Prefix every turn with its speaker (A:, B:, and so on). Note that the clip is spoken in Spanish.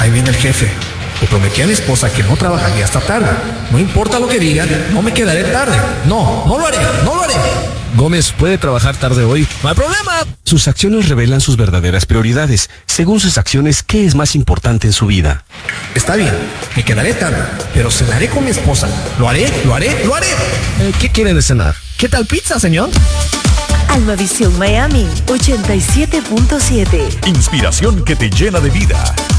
A: ahí viene el jefe. Le prometí a mi esposa que no trabajaría hasta tarde. No importa lo que diga, no me quedaré tarde. No lo haré.
B: Gómez puede trabajar tarde hoy. No hay problema.
C: Sus acciones revelan sus verdaderas prioridades. Según sus acciones, ¿qué es más importante en su vida?
A: Está bien, me quedaré tarde, pero cenaré con mi esposa. Lo haré.
B: ¿Qué quiere de cenar? ¿Qué tal pizza, señor?
D: Almavisión Miami 87.7.
E: Inspiración que te llena de vida.